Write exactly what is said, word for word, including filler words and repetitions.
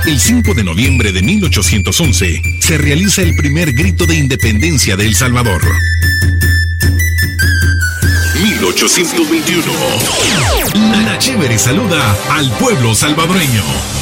El cinco de noviembre de mil ochocientos once se realiza el primer grito de independencia de El Salvador. mil ochocientos veintiuno. La Chévere saluda al pueblo salvadoreño.